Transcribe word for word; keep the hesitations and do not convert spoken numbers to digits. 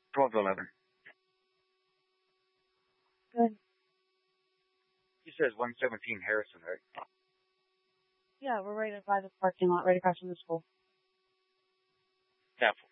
twelve to eleven. Good. He says one seventeen Harrison, right? Yeah, we're right by the parking lot, right across from the school. Yeah.